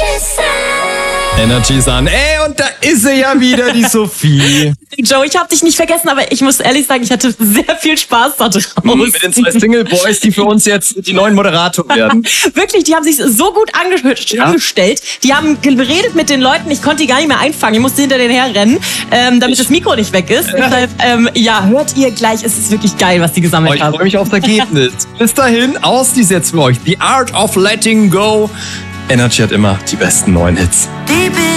Energy Sun. Ey, und da ist sie ja wieder, die Sophie. Joe, ich hab dich nicht vergessen, aber ich muss ehrlich sagen, ich hatte sehr viel Spaß da draus. Mit den 2 Single Boys, die für uns jetzt die neuen Moderatoren werden. Wirklich, die haben sich so gut angestellt. Die haben geredet mit den Leuten, ich konnte die gar nicht mehr einfangen. Ich musste hinter denen herrennen, damit das Mikro nicht weg ist. Deshalb, hört ihr gleich, es ist wirklich geil, was die gesammelt haben. Ich freue mich aufs Ergebnis. Bis dahin, aus die setzen wir euch. The Art of Letting Go. Energy hat immer die besten neuen Hits.